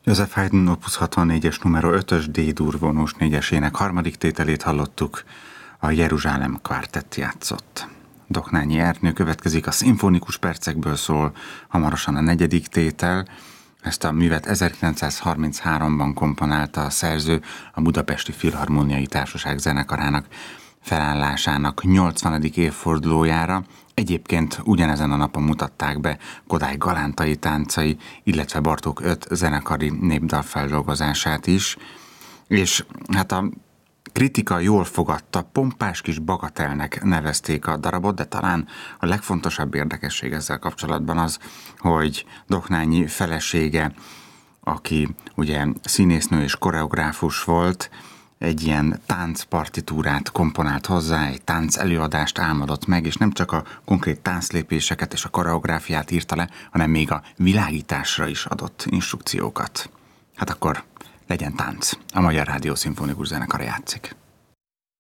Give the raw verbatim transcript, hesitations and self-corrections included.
Joseph Haydn opus hatvannégyes numero ötös D-dur vonós négyesének harmadik tételét hallottuk, a Jeruzsálem kvártett játszott. Doknányi Ernő következik, a szimfonikus percekből szól hamarosan a negyedik tétel. Ezt a művet ezerkilencszázharmincháromban komponálta a szerző a Budapesti Filharmóniai Társaság zenekarának felállásának nyolcvanadik évfordulójára. Egyébként ugyanezen a napon mutatták be Kodály Galántai táncai, illetve Bartók öt zenekari népdalfeldolgozását is, és hát a kritika jól fogadta, pompás kis bagatelnek nevezték a darabot, de talán a legfontosabb érdekesség ezzel kapcsolatban az, hogy Doknányi felesége, aki ugye színésznő és koreográfus volt, egy ilyen táncpartitúrát komponált hozzá, egy tánc előadást álmodott meg, és nem csak a konkrét tánclépéseket és a koreográfiát írta le, hanem még a világításra is adott instrukciókat. Hát akkor legyen tánc. A Magyar Rádió Szimfonikus Zenekara játszik.